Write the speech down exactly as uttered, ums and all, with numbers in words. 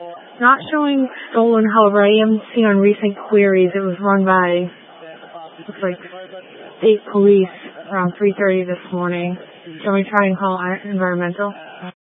Not showing stolen, however, I am seeing on recent queries it was run by, looks like, state police around three thirty this morning. Shall we try and call environmental?